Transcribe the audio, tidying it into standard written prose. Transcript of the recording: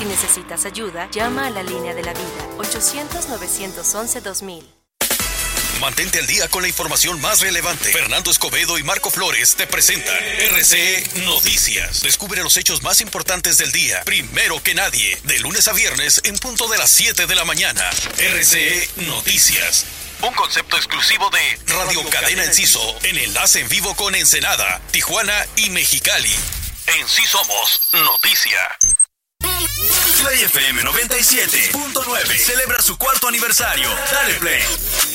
Si necesitas ayuda, llama a la línea de la vida, 800-911-2000. Mantente al día con la información más relevante. Fernando Escobedo y Marco Flores te presentan RCE Noticias. Descubre los hechos más importantes del día, primero que nadie, de lunes a viernes en punto de las 7 de la mañana. RCE Noticias. Un concepto exclusivo de Radio Cadena Enciso, en enlace en vivo con Ensenada, Tijuana y Mexicali. En sí somos noticia. Play FM 97.9 celebra su 4º aniversario. Dale play.